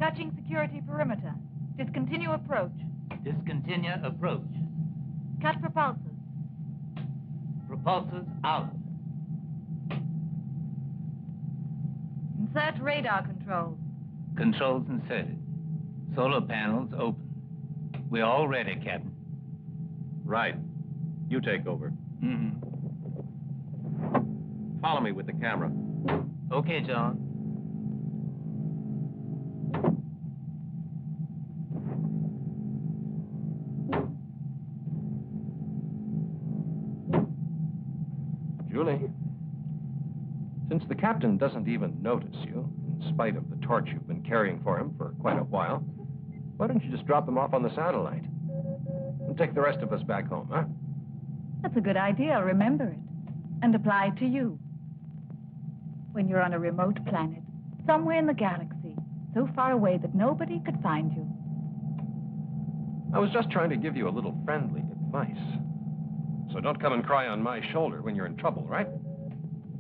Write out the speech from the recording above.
Touching security perimeter. Discontinue approach. Discontinue approach. Cut propulsors. Propulsors out. Insert radar controls. Controls inserted. Solar panels open. We're all ready, Captain. Right. You take over. Mm-hmm. Follow me with the camera. Okay, John. Julie, since the captain doesn't even notice you, in spite of the torch you've been carrying for him for quite a while, why don't you just drop them off on the satellite? And take the rest of us back home, huh? That's a good idea. Remember it. And apply it to you. When you're on a remote planet, somewhere in the galaxy, so far away that nobody could find you. I was just trying to give you a little friendly advice. So don't come and cry on my shoulder when you're in trouble, right?